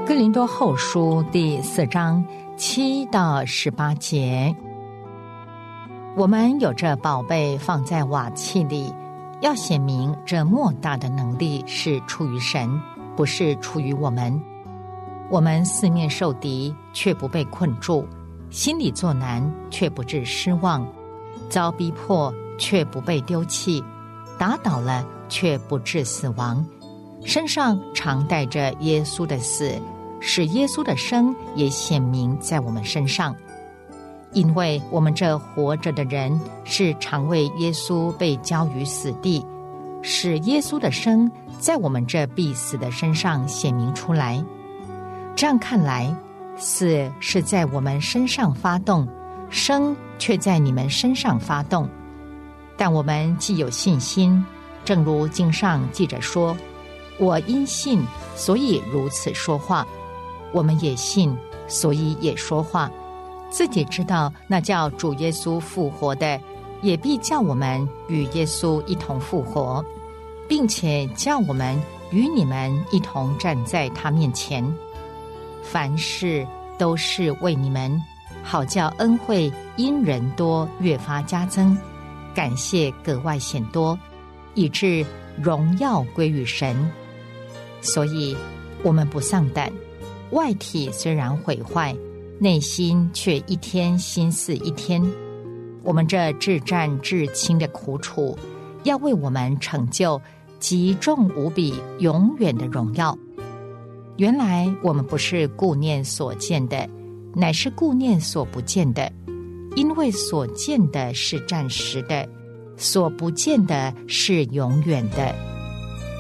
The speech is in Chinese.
哥林多后书第4章7到18节，我们有这宝贝放在瓦器里，要显明这莫大的能力是出于神，不是出于我们。我们四面受敌，却不被困住；心里作难，却不致失望；遭逼迫，却不被丢弃；打倒了，却不致死亡。身上常带着耶稣的死，使耶稣的生也显明在我们身上。因为我们这活着的人，是常为耶稣被交于死地，使耶稣的生在我们这必死的身上显明出来。这样看来，死是在我们身上发动，生却在你们身上发动。但我们既有信心，正如经上记着说，我因信，所以如此说话。我们也信，所以也说话。自己知道那叫主耶稣复活的，也必叫我们与耶稣一同复活，并且叫我们与你们一同站在他面前。凡事都是为你们，好叫恩惠因人多越发加增，感谢格外显多，以致荣耀归于神。所以我们不丧胆，外体虽然毁坏，内心却一天心似一天。我们这至战至轻的苦楚，要为我们成就极重无比永远的荣耀。原来我们不是顾念所见的，乃是顾念所不见的，因为所见的是暂时的，所不见的是永远的。